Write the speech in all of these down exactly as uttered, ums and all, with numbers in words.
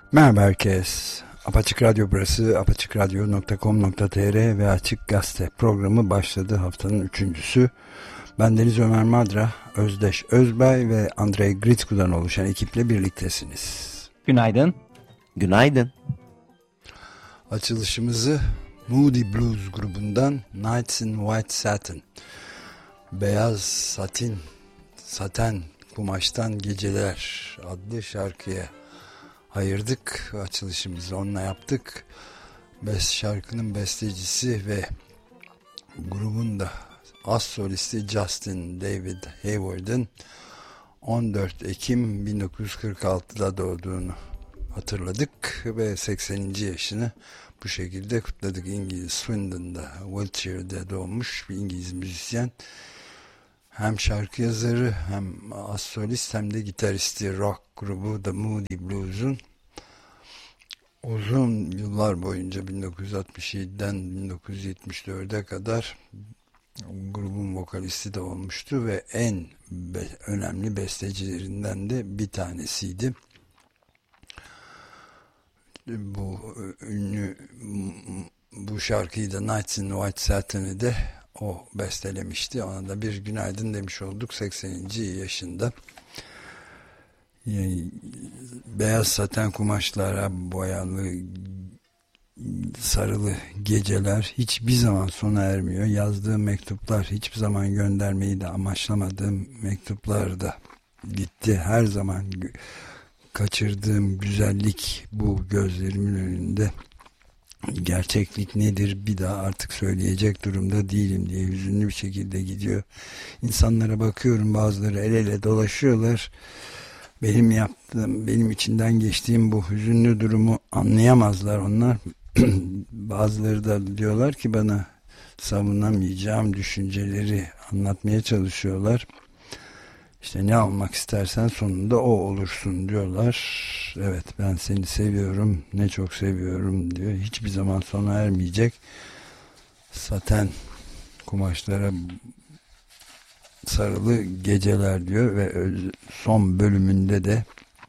Merhaba herkes. Apaçık Radyo burası. apaçık radyo nokta com nokta tr ve Açık Gazete programı başladı. Haftanın üçüncüsü. Ben Deniz Ömer Madra, Özdeş Özbay ve Andrei Gritsku'dan oluşan ekiple birliktesiniz. Günaydın. Günaydın. Açılışımızı Moody Blues grubundan Nights in White Satin, Beyaz Satin, Saten Kumaştan Geceler adlı şarkıya ayırdık. Açılışımızı onunla yaptık. Best şarkının bestecisi ve grubun da as solisti Justin David Hayward'ın on dört Ekim bin dokuz yüz kırk altıda doğduğunu hatırladık ve sekseninci yaşını bu şekilde kutladık. İngiliz Swindon'da, Wiltshire'de doğmuş bir İngiliz müzisyen. Hem şarkı yazarı, hem as solist, hem de gitaristi. Rock grubu The Moody Blues'un uzun yıllar boyunca bin dokuz yüz altmış yediden bin dokuz yüz yetmiş dörde kadar grubun vokalisti de olmuştu ve en be- önemli bestecilerinden de bir tanesiydi. Bu ünlü bu şarkıyı da Nights in White Satin'i de o bestelemişti. Ona da bir günaydın demiş olduk sekseninci yaşında. Yani, beyaz saten kumaşlara boyalı sarılı geceler hiçbir zaman sona ermiyor. Yazdığım mektuplar, hiçbir zaman göndermeyi de amaçlamadığım mektuplar da gitti. Her zaman kaçırdığım güzellik bu gözlerimin önünde. Gerçeklik nedir bir daha artık söyleyecek durumda değilim diye hüzünlü bir şekilde gidiyor. İnsanlara bakıyorum, bazıları el ele dolaşıyorlar. Benim yaptığım, benim içinden geçtiğim bu hüzünlü durumu anlayamazlar onlar. Bazıları da diyorlar ki bana savunamayacağım düşünceleri anlatmaya çalışıyorlar. İşte ne olmak istersen sonunda o olursun diyorlar. Evet, ben seni seviyorum, ne çok seviyorum diyor. Hiçbir zaman sona ermeyecek saten kumaşlara sarılı geceler diyor ve son bölümünde de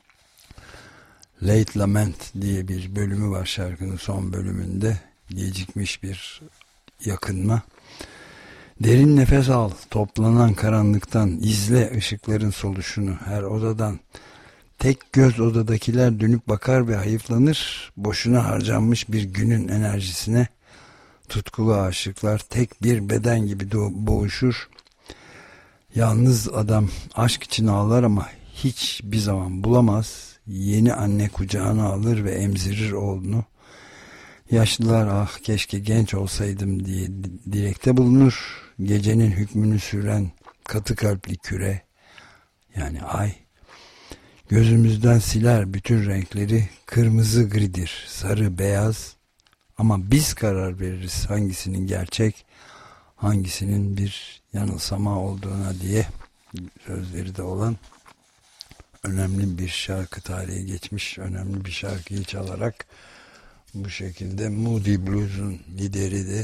Late Lament diye bir bölümü var şarkının son bölümünde. Gecikmiş bir yakınma. Derin nefes al, toplanan karanlıktan izle ışıkların soluşunu her odadan. Tek göz odadakiler dönüp bakar ve hayıflanır. Boşuna harcanmış bir günün enerjisine. Tutkulu aşıklar tek bir beden gibi boğuşur. Yalnız adam aşk için ağlar ama hiçbir zaman bulamaz. Yeni anne kucağına alır ve emzirir oğlunu. Yaşlılar ah keşke genç olsaydım diye dilekte bulunur. Gecenin hükmünü süren katı kalpli küre, yani ay, gözümüzden siler bütün renkleri. Kırmızı gridir, sarı beyaz, ama biz karar veririz hangisinin gerçek, hangisinin bir yanılsama olduğuna diye sözleri de olan önemli bir şarkı, tarihe geçmiş önemli bir şarkıyı çalarak bu şekilde Moody Blues'un lideri de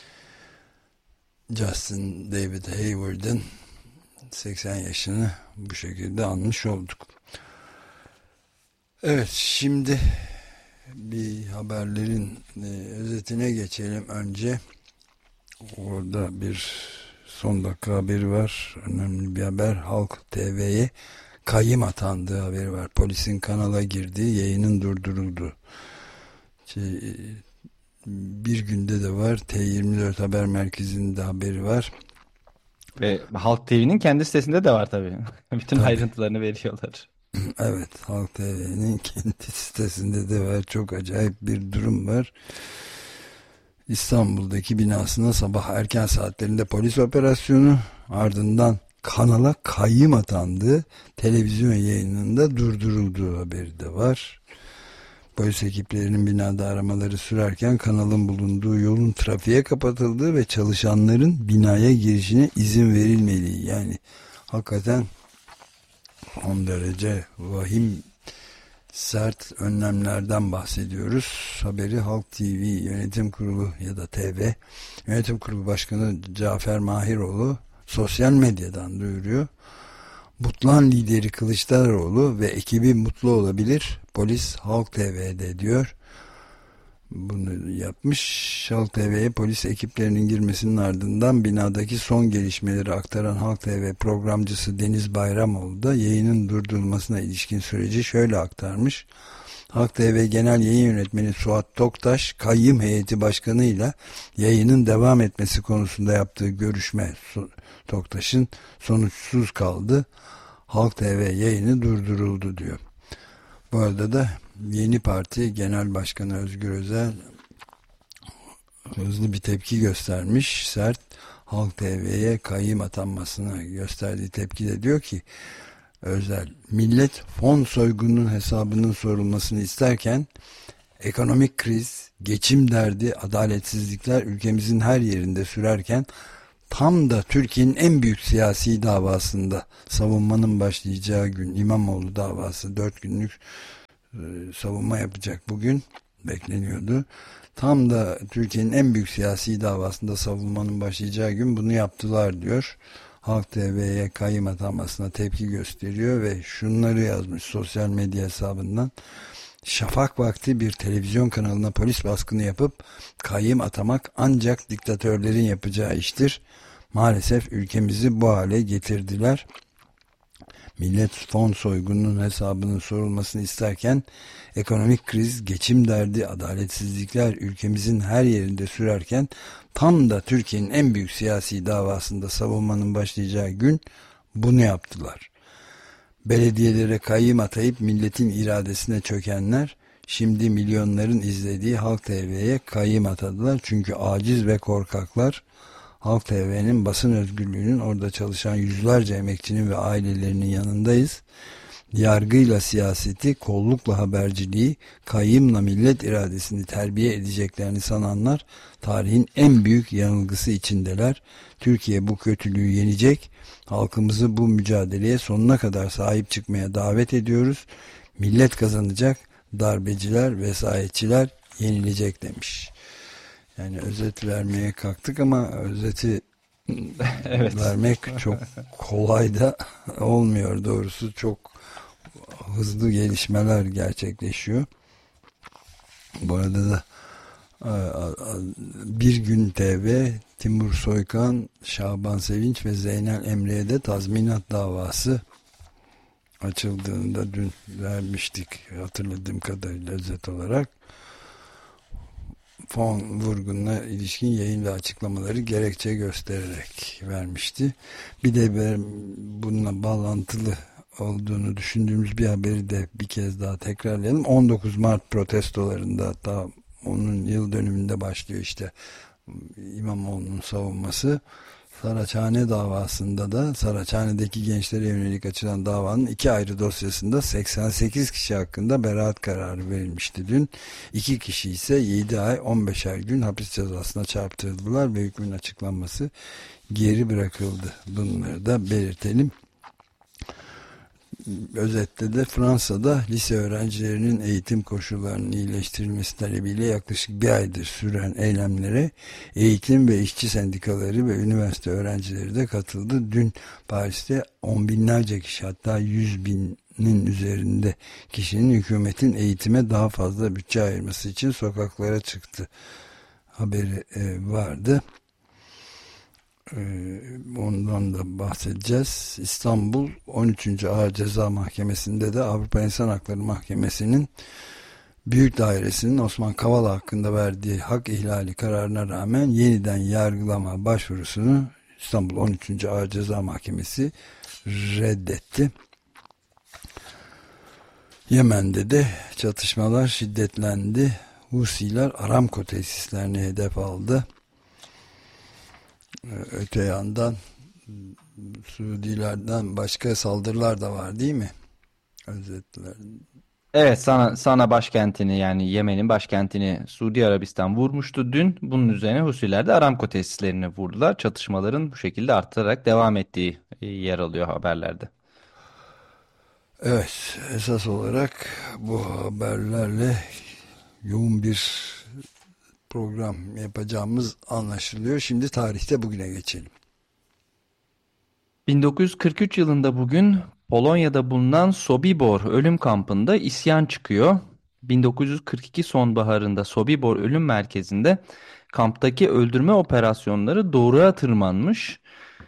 Justin David Hayward'ın seksen yaşını bu şekilde anmış olduk. Evet, şimdi bir haberlerin e, özetine geçelim önce. Orada bir son dakika haberi var. Önemli bir haber. Halk T V'ye kayyım atandığı haberi var. Polisin kanala girdiği, yayının durduruldu. Şey, bir günde de var. T yirmi dört Haber Merkezi'nde haberi var. Ve Halk T V'nin kendi sitesinde de var tabii. Bütün Tabii. ayrıntılarını veriyorlar. Evet, Halk T V'nin kendi sitesinde de var. Çok acayip bir durum var. İstanbul'daki binasına sabah erken saatlerinde polis operasyonu, ardından kanala kayyım atandığı, televizyon yayınında durdurulduğu haberi de var. Polis ekiplerinin binada aramaları sürerken kanalın bulunduğu yolun trafiğe kapatıldığı ve çalışanların binaya girişine izin verilmediği, yani hakikaten on derece vahim, sert önlemlerden bahsediyoruz. Haberi Halk T V Yönetim Kurulu ya da T V Yönetim Kurulu Başkanı Cafer Mahiroğlu sosyal medyadan duyuruyor. Butlan lideri Kılıçdaroğlu ve ekibi mutlu olabilir. Polis Halk T V'de diyor. Bunu yapmış. Halk T V'ye polis ekiplerinin girmesinin ardından binadaki son gelişmeleri aktaran Halk T V programcısı Deniz Bayramoğlu da yayının durdurulmasına ilişkin süreci şöyle aktarmış. Halk T V Genel Yayın Yönetmeni Suat Toktaş, kayyım heyeti başkanıyla yayının devam etmesi konusunda yaptığı görüşme Toktaş'ın sonuçsuz kaldı. Halk T V yayını durduruldu diyor. Bu arada da Yeni Parti Genel Başkanı Özgür Özel hızlı bir tepki göstermiş. Sert Halk T V'ye kayyım atanmasına gösterdiği tepkide diyor ki Özel, millet fon soygununun hesabının sorulmasını isterken ekonomik kriz, geçim derdi, adaletsizlikler ülkemizin her yerinde sürerken tam da Türkiye'nin en büyük siyasi davasında savunmanın başlayacağı gün İmamoğlu davası dört günlük e, savunma yapacak bugün bekleniyordu. Tam da Türkiye'nin en büyük siyasi davasında savunmanın başlayacağı gün bunu yaptılar diyor. Halk T V'ye kayyım atanmasına tepki gösteriyor ve şunları yazmış sosyal medya hesabından. Şafak vakti bir televizyon kanalına polis baskını yapıp kayyım atamak ancak diktatörlerin yapacağı iştir. Maalesef ülkemizi bu hale getirdiler. Millet fon soygununun hesabının sorulmasını isterken ekonomik kriz, geçim derdi, adaletsizlikler ülkemizin her yerinde sürerken tam da Türkiye'nin en büyük siyasi davasında savunmanın başlayacağı gün bunu yaptılar. Belediyelere kayyım atayıp milletin iradesine çökenler şimdi milyonların izlediği Halk T V'ye kayyım atadılar. Çünkü aciz ve korkaklar. Halk T V'nin basın özgürlüğünün, orada çalışan yüzlerce emekçinin ve ailelerinin yanındayız. Yargıyla siyaseti, kollukla haberciliği, kayyımla millet iradesini terbiye edeceklerini sananlar tarihin en büyük yanılgısı içindeler. Türkiye bu kötülüğü yenecek. Halkımızı bu mücadeleye sonuna kadar sahip çıkmaya davet ediyoruz. Millet kazanacak, darbeciler, vesayetçiler yenilecek demiş. Yani özet vermeye kalktık ama özeti evet. vermek çok kolay da olmuyor doğrusu. Çok hızlı gelişmeler gerçekleşiyor. Bu arada da Bir Gün T V, Timur Soykan, Şaban Sevinç ve Zeynel Emre'ye de tazminat davası açıldığını da dün vermiştik hatırladığım kadarıyla özet olarak. Fon vurgununa ilişkin yayın ve açıklamaları gerekçe göstererek vermişti. Bir de bununla bağlantılı olduğunu düşündüğümüz bir haberi de bir kez daha tekrarlayalım. on dokuz Mart protestolarında, hatta onun yıl dönümünde başlıyor işte İmamoğlu'nun savunması. Saraçhane davasında da, Saraçhane'deki gençlere yönelik açılan davanın iki ayrı dosyasında seksen sekiz kişi hakkında beraat kararı verilmişti dün. iki kişi ise yedi ay on beşer gün hapis cezasına çarptırıldılar ve hükmün açıklanması geri bırakıldı. Bunları da belirtelim. Özetle de Fransa'da lise öğrencilerinin eğitim koşullarının iyileştirilmesi talebiyle yaklaşık bir aydır süren eylemlere eğitim ve işçi sendikaları ve üniversite öğrencileri de katıldı. Dün Paris'te on binlerce kişi, hatta yüz binin üzerinde kişinin hükümetin eğitime daha fazla bütçe ayırması için sokaklara çıktı haberi vardı. Ondan da bahsedeceğiz. İstanbul on üçüncü Ağır Ceza Mahkemesi'nde de Avrupa İnsan Hakları Mahkemesi'nin Büyük Dairesi'nin Osman Kavala hakkında verdiği hak ihlali kararına rağmen yeniden yargılama başvurusunu İstanbul on üçüncü Ağır Ceza Mahkemesi reddetti. Yemen'de de çatışmalar şiddetlendi. Husiler Aramco tesislerini hedef aldı. Öte yandan Suudilerden başka saldırılar da var değil mi? Özetler. Evet, sana sana başkentini, yani Yemen'in başkentini Suudi Arabistan vurmuştu dün. Bunun üzerine Husiler de Aramco tesislerini vurdular. Çatışmaların bu şekilde artarak devam ettiği yer alıyor haberlerde. Evet, esas olarak bu haberlerle yoğun bir program yapacağımız anlaşılıyor. Şimdi tarihte bugüne geçelim. bin dokuz yüz kırk üç yılında bugün Polonya'da bulunan Sobibor ölüm kampında isyan çıkıyor. bin dokuz yüz kırk iki sonbaharında Sobibor ölüm merkezinde kamptaki öldürme operasyonları doğruğa tırmanmış.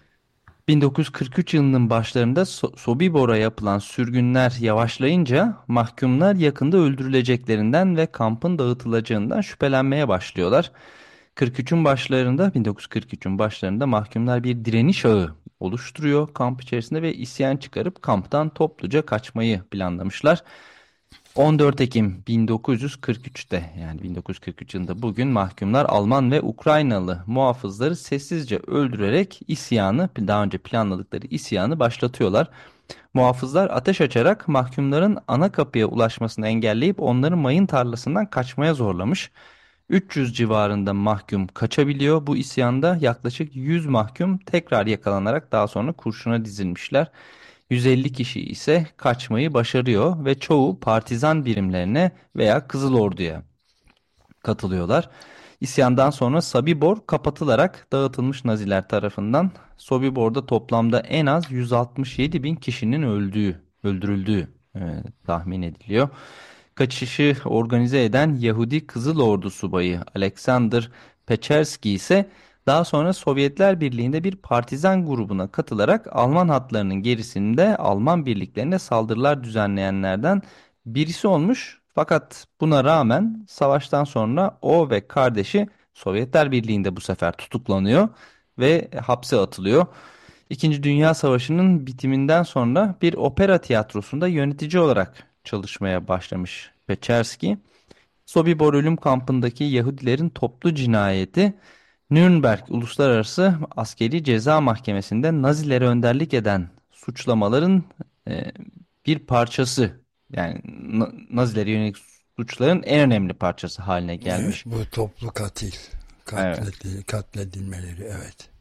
bin dokuz yüz kırk üç yılının başlarında So- Sobibor'a yapılan sürgünler yavaşlayınca mahkumlar yakında öldürüleceklerinden ve kampın dağıtılacağından şüphelenmeye başlıyorlar. kırk üçün başlarında bin dokuz yüz kırk üçün başlarında mahkumlar bir direniş ağı oluşturuyor kamp içerisinde ve isyan çıkarıp kamptan topluca kaçmayı planlamışlar. on dört Ekim bin dokuz yüz kırk üçte yani bin dokuz yüz kırk üç yılında bugün mahkumlar Alman ve Ukraynalı muhafızları sessizce öldürerek isyanı daha önce planladıkları isyanı başlatıyorlar. Muhafızlar ateş açarak mahkumların ana kapıya ulaşmasını engelleyip onları mayın tarlasından kaçmaya zorlamış. üç yüz civarında mahkum kaçabiliyor. Bu isyanda yaklaşık yüz mahkum tekrar yakalanarak daha sonra kurşuna dizilmişler. yüz elli kişi ise kaçmayı başarıyor ve çoğu partizan birimlerine veya Kızıl Ordu'ya katılıyorlar. İsyandan sonra Sobibor kapatılarak dağıtılmış Naziler tarafından. Sobibor'da toplamda en az yüz altmış yedi bin kişinin öldüğü, öldürüldüğü e, tahmin ediliyor. Kaçışı organize eden Yahudi Kızıl Ordu subayı Alexander Pecherski ise daha sonra Sovyetler Birliği'nde bir partizan grubuna katılarak Alman hatlarının gerisinde Alman birliklerine saldırılar düzenleyenlerden birisi olmuş. Fakat buna rağmen savaştan sonra o ve kardeşi Sovyetler Birliği'nde bu sefer tutuklanıyor ve hapse atılıyor. İkinci Dünya Savaşı'nın bitiminden sonra bir opera tiyatrosunda yönetici olarak çalışmaya başlamış Pecherski. Sobibor ölüm kampındaki Yahudilerin toplu cinayeti Nürnberg Uluslararası Askeri Ceza Mahkemesi'nde Nazilere önderlik eden suçlamaların e, bir parçası. Yani Na- Nazilere yönelik suçların en önemli parçası haline Evet, gelmiş. bu toplu katil, Evet. katledil, katledilmeleri, evet.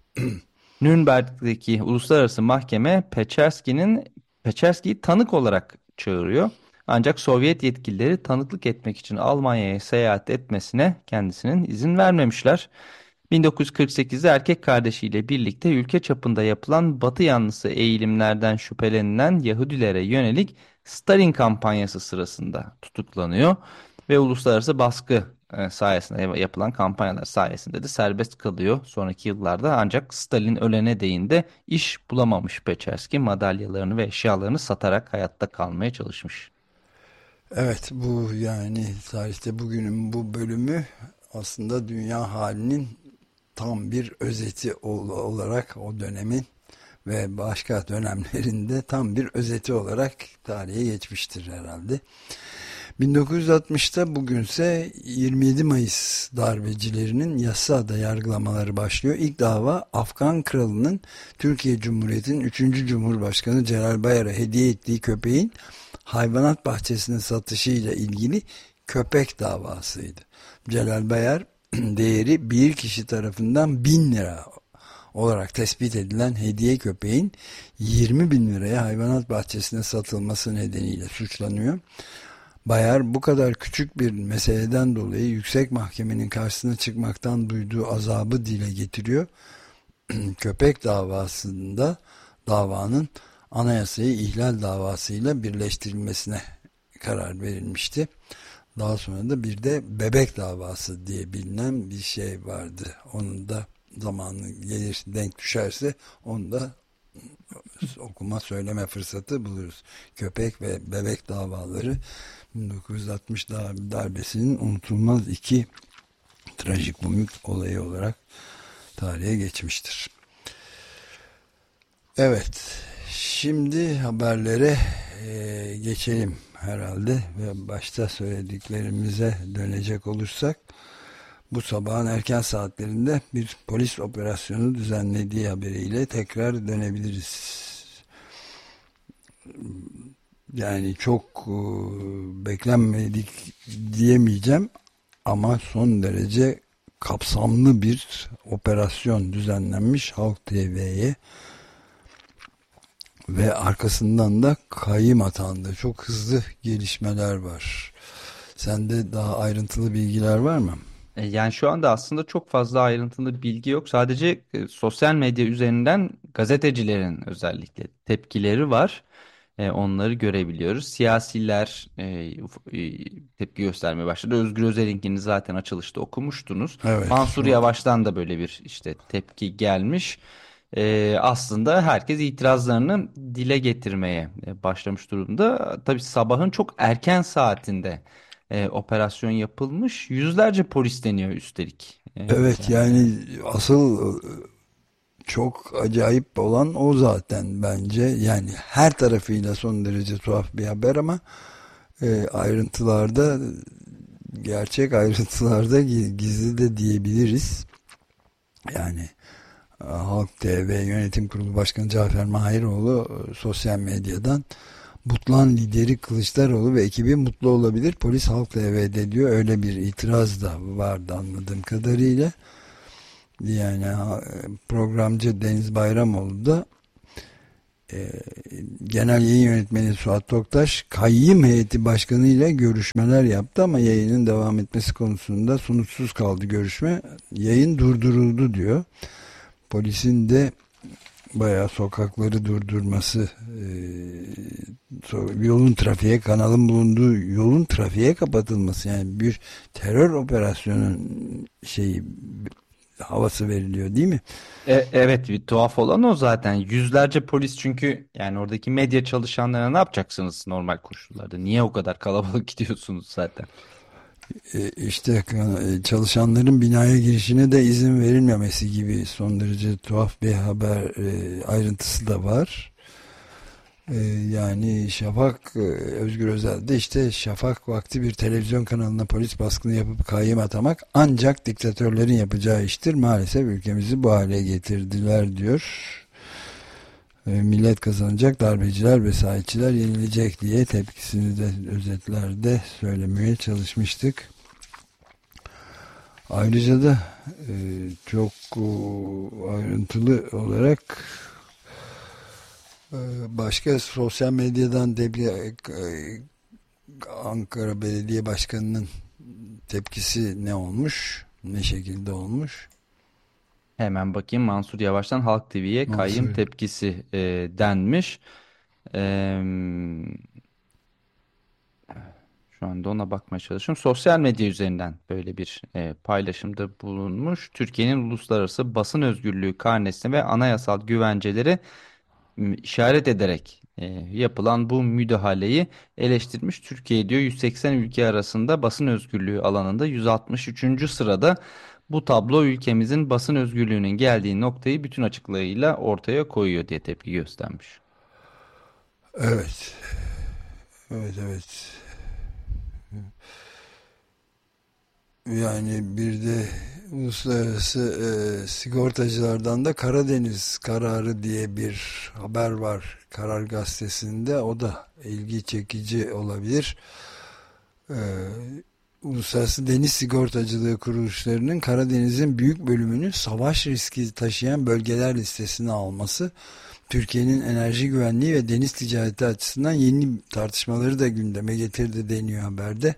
Nürnberg'deki uluslararası mahkeme Pecherski'nin Pecherski'yi tanık olarak çağırıyor. Ancak Sovyet yetkilileri tanıklık etmek için Almanya'ya seyahat etmesine kendisinin izin vermemişler. bin dokuz yüz kırk sekizde erkek kardeşiyle birlikte ülke çapında yapılan Batı yanlısı eğilimlerden şüphelenilen Yahudilere yönelik Stalin kampanyası sırasında tutuklanıyor ve uluslararası baskı e, sayesinde yapılan kampanyalar sayesinde de serbest kalıyor sonraki yıllarda. Ancak Stalin ölene değin de iş bulamamış Pecherski, madalyalarını ve eşyalarını satarak hayatta kalmaya çalışmış. Evet, bu yani tarihte bugünün bu bölümü aslında dünya halinin tam bir özeti ol- olarak o dönemin ve başka dönemlerinde tam bir özeti olarak tarihe geçmiştir herhalde. bin dokuz yüz altmışta bugünse yirmi yedi Mayıs darbecilerinin yasada yargılamaları başlıyor. İlk dava Afgan kralının Türkiye Cumhuriyeti'nin üçüncü Cumhurbaşkanı Celal Bayar'a hediye ettiği köpeğin hayvanat bahçesine satışıyla ilgili köpek davasıydı. Celal Bayar değeri bir kişi tarafından bin lira olarak tespit edilen hediye köpeğin yirmi bin liraya hayvanat bahçesine satılması nedeniyle suçlanıyor. Bayar bu kadar küçük bir meseleden dolayı yüksek mahkemenin karşısına çıkmaktan duyduğu azabı dile getiriyor. Köpek davasında davanın anayasayı ihlal davasıyla birleştirilmesine karar verilmişti. Daha sonra da bir de bebek davası diye bilinen bir şey vardı. Onun da zamanı gelir denk düşerse onu da okuma söyleme fırsatı buluruz. Köpek ve bebek davaları bin dokuz yüz altmış darbesinin unutulmaz iki trajikomik olayı olarak tarihe geçmiştir. Evet, şimdi haberlere e, geçelim herhalde ve başta söylediklerimize dönecek olursak bu sabahın erken saatlerinde bir polis operasyonu düzenlediği haberiyle tekrar dönebiliriz. Yani çok e, beklenmedik diyemeyeceğim ama son derece kapsamlı bir operasyon düzenlenmiş Halk T V'ye ve arkasından da kayyım atağında çok hızlı gelişmeler var. Sende daha ayrıntılı bilgiler var mı? E, Yani şu anda aslında çok fazla ayrıntılı bilgi yok. Sadece e, sosyal medya üzerinden gazetecilerin özellikle tepkileri var. E, onları görebiliyoruz. Siyasiler e, uf- e, tepki göstermeye başladı. Özgür Özel'inkini zaten açılışta okumuştunuz. Evet. Mansur Yavaş'tan da böyle bir işte tepki gelmiş. E, aslında herkes itirazlarını dile getirmeye e, başlamış durumda. Tabii sabahın çok erken saatinde e, operasyon yapılmış. Yüzlerce polis deniyor üstelik. E, Evet, yani yani asıl e, çok acayip olan o zaten bence. Yani her tarafıyla son derece tuhaf bir haber ama e, ayrıntılarda, gerçek ayrıntılarda gi- gizli de diyebiliriz. Yani e, Halk T V Yönetim Kurulu Başkanı Cafer Mahiroğlu e, sosyal medyadan Butlan lideri Kılıçdaroğlu ve ekibi mutlu olabilir. Polis Halk T V'de diyor. Öyle bir itiraz da vardı anladığım kadarıyla. Yani ha, programcı Deniz Bayramoğlu da e, Genel Yayın Yönetmeni Suat Toktaş kayyım heyeti başkanı ile görüşmeler yaptı ama yayının devam etmesi konusunda sonuçsuz kaldı görüşme. Yayın durduruldu diyor. Polisin de bayağı sokakları durdurması, e, yolun trafiğe, kanalın bulunduğu yolun trafiğe kapatılması, yani bir terör operasyonun şeyi havası veriliyor değil mi? e, evet, bir tuhaf olan o zaten. Yüzlerce polis, çünkü yani oradaki medya çalışanlarına ne yapacaksınız normal koşullarda? Niye o kadar kalabalık gidiyorsunuz zaten? E, işte e, çalışanların binaya girişine de izin verilmemesi gibi son derece tuhaf bir haber e, ayrıntısı da var. E, yani Şafak, e, Özgür Özel de işte Şafak vakti bir televizyon kanalına polis baskını yapıp kayyım atamak ancak diktatörlerin yapacağı iştir. Maalesef ülkemizi bu hale getirdiler diyor. E, millet kazanacak, darbeciler, vesayetçiler yenilecek diye tepkisini de özetlerde söylemeye çalışmıştık. Ayrıca da e, çok e, ayrıntılı olarak e, başka sosyal medyadan de, e, Ankara Belediye Başkanı'nın tepkisi ne olmuş? Ne şekilde olmuş? Hemen bakayım. Mansur Yavaş'tan Halk T V'ye kayyım Mansur. tepkisi e, denmiş. E, Şu anda ona bakmaya çalışıyorum. Sosyal medya üzerinden böyle bir e, paylaşımda bulunmuş. Türkiye'nin uluslararası basın özgürlüğü karnesine ve anayasal güvenceleri m, işaret ederek e, yapılan bu müdahaleyi eleştirmiş. Türkiye diyor yüz seksen ülke arasında basın özgürlüğü alanında yüz altmış üçüncü sırada. Bu tablo ülkemizin basın özgürlüğünün geldiği noktayı bütün açıklığıyla ortaya koyuyor diye tepki göstermiş. Evet. Evet, evet. Yani bir de uluslararası e, sigortacılardan da Karadeniz kararı diye bir haber var Karar Gazetesi'nde. O da ilgi çekici olabilir. E, Uluslararası Deniz Sigortacılığı kuruluşlarının Karadeniz'in büyük bölümünü savaş riski taşıyan bölgeler listesine alması, Türkiye'nin enerji güvenliği ve deniz ticareti açısından yeni tartışmaları da gündeme getirdi deniyor haberde.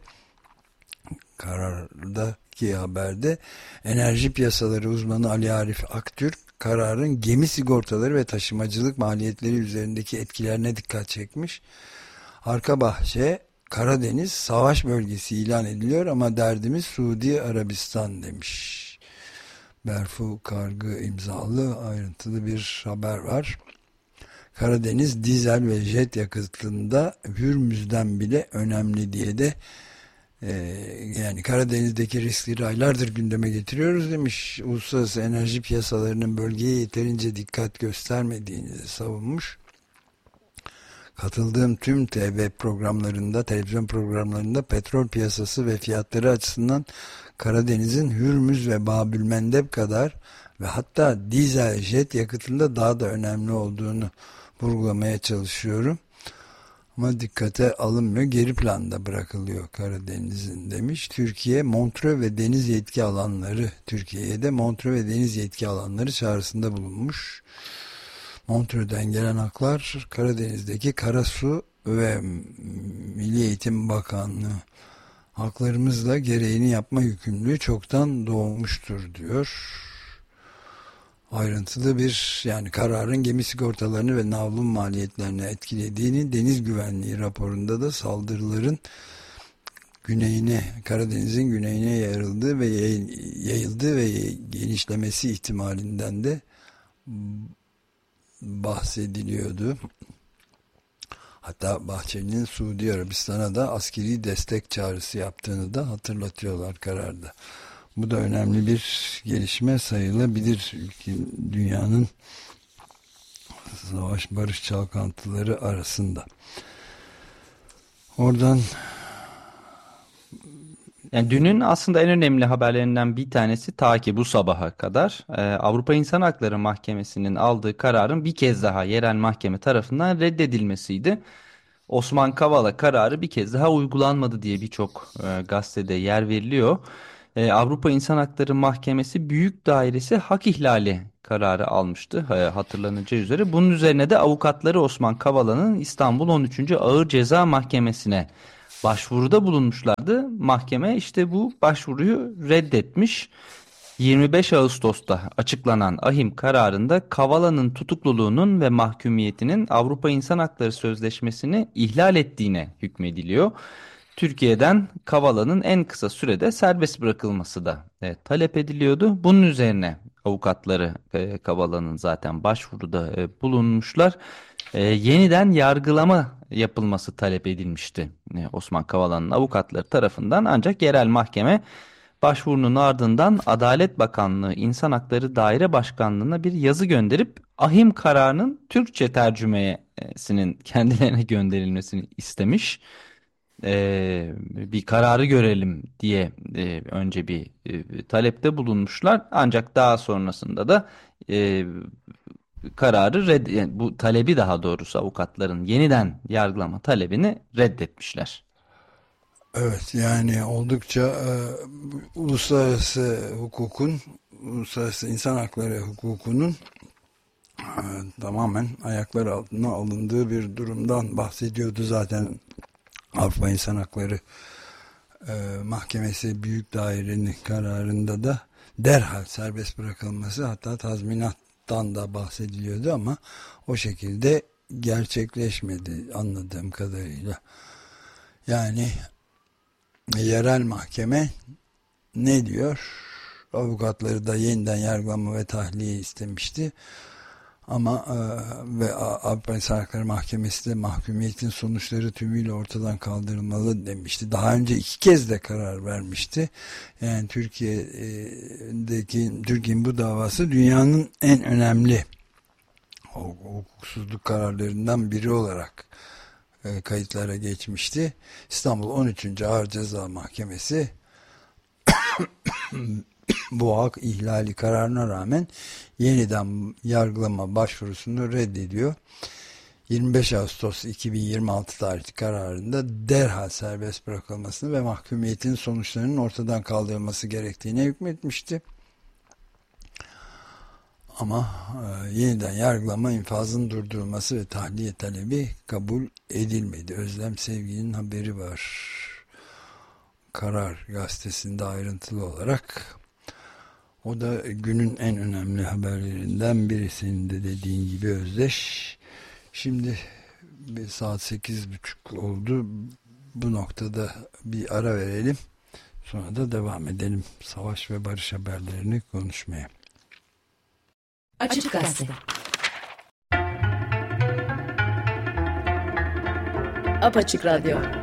Karardaki haberde enerji piyasaları uzmanı Ali Arif Aktürk kararın gemi sigortaları ve taşımacılık maliyetleri üzerindeki etkilerine dikkat çekmiş. Arka bahçe Karadeniz savaş bölgesi ilan ediliyor ama derdimiz Suudi Arabistan demiş. Berfu Kargı imzalı ayrıntılı bir haber var. Karadeniz dizel ve jet yakıtında Hürmüz'den bile önemli diye de Ee, yani Karadeniz'deki riskleri aylardır gündeme getiriyoruz demiş. Uluslararası enerji piyasalarının bölgeye yeterince dikkat göstermediğini savunmuş. Katıldığım tüm T V programlarında, televizyon programlarında petrol piyasası ve fiyatları açısından Karadeniz'in Hürmüz ve Babülmendeb kadar ve hatta dizel jet yakıtında daha da önemli olduğunu vurgulamaya çalışıyorum. Ama dikkate alınmıyor. Geri planda bırakılıyor Karadeniz'in demiş. Türkiye, Montreux ve deniz yetki alanları Türkiye'ye de Montreux ve deniz yetki alanları çağrısında bulunmuş. Montreux'den gelen haklar Karadeniz'deki Karasu ve Milli Eğitim Bakanlığı Haklarımızla gereğini yapma yükümlülüğü çoktan doğmuştur diyor. Ayrıntılı bir, yani kararın gemi sigortalarını ve navlun maliyetlerini etkilediğini, deniz güvenliği raporunda da saldırıların güneyine, Karadeniz'in güneyine yayıldığı ve yayıldığı ve genişlemesi ihtimalinden de bahsediliyordu. Hatta Bahçeli'nin Suudi Arabistan'a da askeri destek çağrısı yaptığını da hatırlatıyorlar kararda. Bu da önemli bir gelişme sayılabilir. Dünyanın savaş barış çalkantıları arasında. Oradan yani dünün aslında en önemli haberlerinden bir tanesi, ta ki bu sabaha kadar e, Avrupa İnsan Hakları Mahkemesi'nin aldığı kararın bir kez daha yerel mahkeme tarafından reddedilmesiydi. Osman Kavala kararı bir kez daha uygulanmadı diye birçok e, gazetede yer veriliyor. E, Avrupa İnsan Hakları Mahkemesi Büyük Dairesi hak ihlali kararı almıştı, e, hatırlanacağı üzere. Bunun üzerine de avukatları Osman Kavala'nın İstanbul on üçüncü Ağır Ceza Mahkemesi'ne başvuruda bulunmuşlardı. Mahkeme işte bu başvuruyu reddetmiş. yirmi beş Ağustos'ta açıklanan ahim kararında Kavala'nın tutukluluğunun ve mahkumiyetinin Avrupa İnsan Hakları Sözleşmesi'ni ihlal ettiğine hükmediliyor. Türkiye'den Kavala'nın en kısa sürede serbest bırakılması da e, talep ediliyordu. Bunun üzerine avukatları e, Kavala'nın zaten başvuruda e, bulunmuşlar. E, yeniden yargılama yapılması talep edilmişti e, Osman Kavala'nın avukatları tarafından, ancak yerel mahkeme başvurunun ardından Adalet Bakanlığı İnsan Hakları Daire Başkanlığı'na bir yazı gönderip ahim kararının Türkçe tercümesinin kendilerine gönderilmesini istemiş. Ee, bir kararı görelim diye e, önce bir e, talepte bulunmuşlar. Ancak daha sonrasında da e, kararı red, yani bu talebi, daha doğrusu avukatların yeniden yargılama talebini reddetmişler. evet, yani oldukça e, uluslararası hukukun, uluslararası insan hakları hukukunun e, tamamen ayaklar altına alındığı bir durumdan bahsediyordu zaten. Avrupa İnsan Hakları e, Mahkemesi Büyük Dairenin kararında da derhal serbest bırakılması, hatta tazminattan da bahsediliyordu ama o şekilde gerçekleşmedi anladığım kadarıyla. Yani yerel mahkeme ne diyor? Avukatları da yeniden yargılama ve tahliye istemişti. Ama e, ve Avrupa İnsan Hakları Mahkemesi de mahkumiyetin sonuçları tümüyle ortadan kaldırılmalı demişti. Daha önce iki kez de karar vermişti. Yani Türkiye'deki Türkiye'nin bu davası dünyanın en önemli hukuksuzluk kararlarından biri olarak e, kayıtlara geçmişti. İstanbul on üçüncü Ağır Ceza Mahkemesi bu hak ihlali kararına rağmen yeniden yargılama başvurusunu reddediyor. yirmi beş Ağustos iki bin yirmi altı tarihli kararında derhal serbest bırakılmasını ve mahkumiyetin sonuçlarının ortadan kaldırılması gerektiğine hükmetmişti. Ama e, yeniden yargılama, infazın durdurulması ve tahliye talebi kabul edilmedi. Özlem Sevgi'nin haberi var. Karar gazetesinde ayrıntılı olarak. O da günün en önemli haberlerinden biri, senin de dediğin gibi Özdeş. Şimdi bir saat sekiz buçuk oldu. Bu noktada bir ara verelim. Sonra da devam edelim savaş ve barış haberlerini konuşmaya. Açık Gazete. Apaçık Radyo.